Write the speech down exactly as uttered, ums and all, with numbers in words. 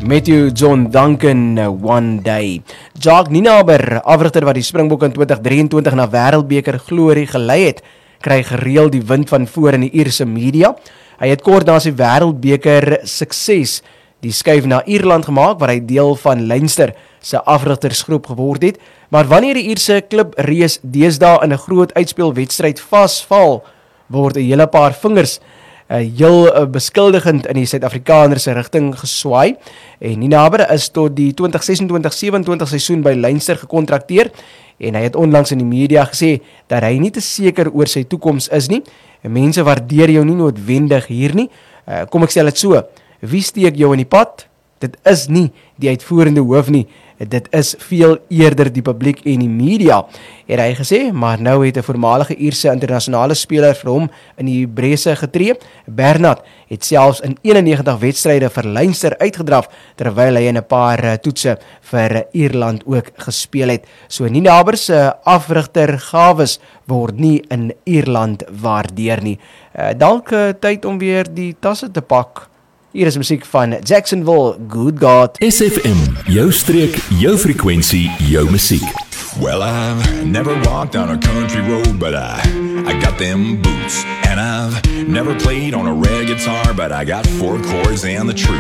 Matthew John Duncan, One Day. Jacques Nienaber, afrigter wat die Springbokke in twintig drieëntwintig na Wêreldbeker glorie gelei het, kry gereeld die wind van voor in die Ierse media. Hy het kort na sy Wêreldbeker sukses die skuif na Ierland gemaak, waar hy deel van Leinster se afrigtersgroep geword het. Maar wanneer die Ierse klub reus deesdae in 'n groot uitspelwedstryd vasval, word 'n hele paar vingers uh, heel uh, beskuldigend in die Suid-Afrikaner se rigting geswaai. En Nienaber is tot die twintig sesentwintig sewenentwintig seisoen by Leinster gekontrakteer en hy het onlangs in die media gesê dat hy nie te seker oor sy toekoms is nie. En mense waardeer jou nie noodwendig hier nie. Uh, kom ek stel dit so, wie steek jou in die pad? Dit is nie die uitvoerende hoof nie, dit is veel eerder die publiek en die media, het hy gesê, maar nou het 'n voormalige Ierse internasionale speler vir hom in die brese getree. Bernard het selfs in eenennegentig wedstryde vir Leinster uitgedraf, terwyl hy in 'n paar toetse vir Ierland ook gespeel het. So Nienaber se afrigtergawes word nie in Ierland waardeer nie. Uh, dalk uh, tyd om weer die tasse te pak. Hier is musiek van Jacksonville, Good God. S F M, jou streek, jou frekwensie, jou musiek. Well, I've never walked on a country road, but I, I got them boots. And I've never played on a red guitar, but I got four chords and the truth.